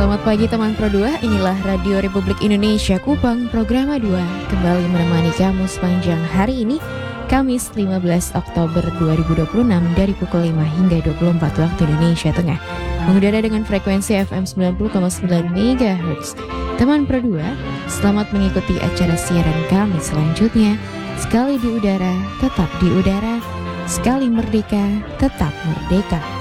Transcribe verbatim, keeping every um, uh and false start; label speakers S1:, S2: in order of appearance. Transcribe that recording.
S1: Selamat pagi teman Pro dua, inilah Radio Republik Indonesia Kupang, Programa dua, kembali menemani kamu sepanjang hari ini, Kamis lima belas Oktober dua ribu dua puluh enam dari pukul lima hingga dua puluh empat waktu Indonesia Tengah. Mengudara dengan frekuensi F M sembilan puluh koma sembilan megahertz. Teman Pro dua, selamat mengikuti acara siaran kami selanjutnya. Sekali di udara, tetap di udara. Sekali merdeka, tetap merdeka.